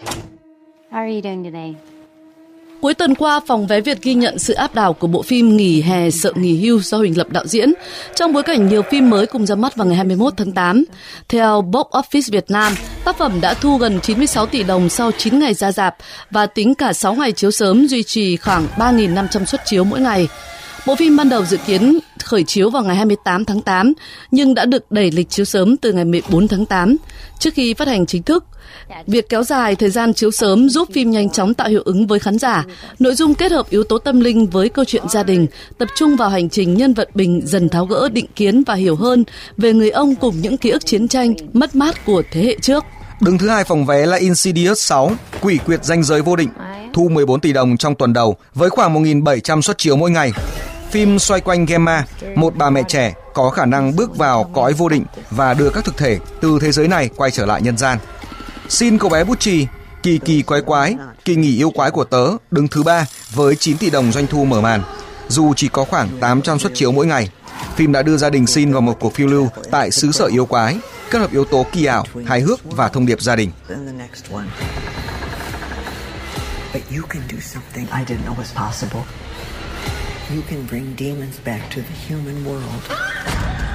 How are you doing today? Cuối tuần qua, Phòng Vé Việt ghi nhận sự áp đảo của bộ phim Nghỉ hè sợ nghỉ hưu do Huỳnh Lập đạo diễn, trong bối cảnh nhiều phim mới cùng ra mắt vào ngày 21 tháng 8. Theo Box Office Việt Nam, tác phẩm đã thu gần 96 tỷ đồng sau 9 ngày ra rạp và tính cả 6 ngày chiếu sớm duy trì khoảng 3.500 suất chiếu mỗi ngày. Bộ phim ban đầu dự kiến khởi chiếu vào ngày 28 tháng 8, nhưng đã được đẩy lịch chiếu sớm từ ngày 14 tháng 8, trước khi phát hành chính thức. Việc kéo dài thời gian chiếu sớm giúp phim nhanh chóng tạo hiệu ứng với khán giả. Nội dung kết hợp yếu tố tâm linh với câu chuyện gia đình, tập trung vào hành trình nhân vật Bình dần tháo gỡ định kiến và hiểu hơn về người ông cùng những ký ức chiến tranh, mất mát của thế hệ trước. Đứng thứ 2 phòng vé là Insidious 6, Quỷ quyệt ranh giới vô định, thu 14 tỷ đồng trong tuần đầu với khoảng 1.700 suất chiếu mỗi ngày. Phim xoay quanh Gemma, một bà mẹ trẻ có khả năng bước vào cõi vô định và đưa các thực thể từ thế giới này quay trở lại nhân gian. Xin cậu bé bút chì, kỳ kỳ quái quái, kỳ nghỉ yêu quái của tớ đứng thứ 3 với 9 tỷ đồng doanh thu mở màn. Dù chỉ có khoảng 800 suất chiếu mỗi ngày, phim đã đưa gia đình Sin vào một cuộc phiêu lưu tại xứ sở yêu quái, kết hợp yếu tố kỳ ảo, hài hước và thông điệp gia đình. But you can do something I didn't know was possible. You can bring demons back to the human world.